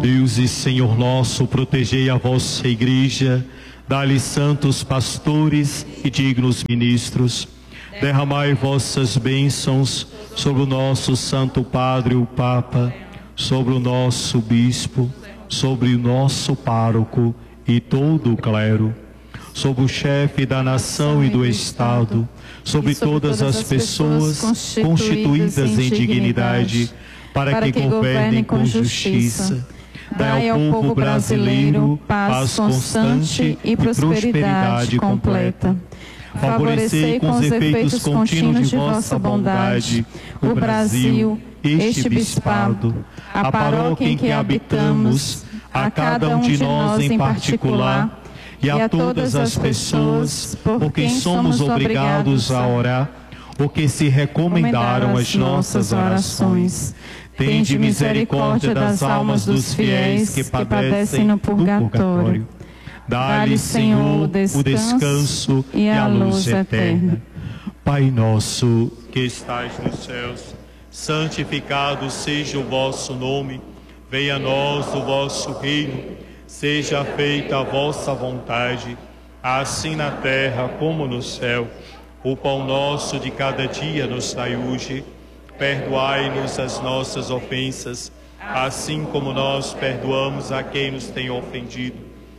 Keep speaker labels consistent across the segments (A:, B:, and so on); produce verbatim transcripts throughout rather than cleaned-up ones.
A: Deus e Senhor nosso, protegei a vossa igreja, dai-lhe santos pastores e dignos ministros. Derramai vossas bênçãos sobre o nosso Santo Padre, o Papa, sobre o nosso Bispo, sobre o nosso pároco e todo o clero, sobre o chefe da nação e do Estado, sobre todas as pessoas constituídas em dignidade, para que governem com justiça. Dai ao povo brasileiro paz constante e prosperidade completa. Favorecei com os efeitos contínuos de vossa bondade o Brasil, este bispado, a paróquia em que habitamos, a cada um de nós em particular, e a todas as pessoas por quem somos obrigados a orar, ou que se recomendaram as nossas orações. Tende misericórdia das almas dos fiéis que padecem no purgatório. Dá-lhe, Senhor, o descanso e a luz eterna. Pai nosso, que estais nos céus, santificado seja o vosso nome. Venha a nós o vosso reino. Seja feita a vossa vontade, assim na terra como no céu. O pão nosso de cada dia nos dai hoje. Perdoai-nos as nossas ofensas, assim como nós perdoamos a quem nos tem ofendido.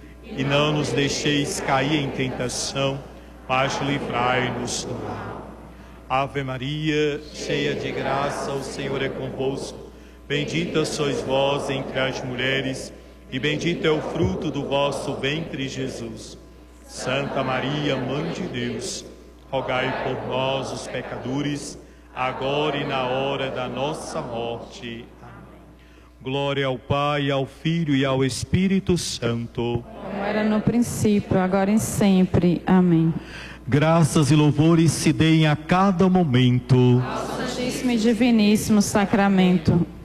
A: E não nos deixeis cair em tentação, mas livrai-nos do mal. Ave Maria, cheia de graça, o Senhor é convosco. Bendita sois vós entre as mulheres, e bendito é o fruto do vosso ventre, Jesus. Santa Maria, Mãe de Deus, rogai por nós, os pecadores, agora e na hora da nossa morte. Amém. Glória ao Pai, ao Filho e ao Espírito Santo.
B: Como era no princípio, agora e sempre. Amém.
A: Graças e louvores se deem a cada momento
B: ao Santíssimo e Diviníssimo Sacramento.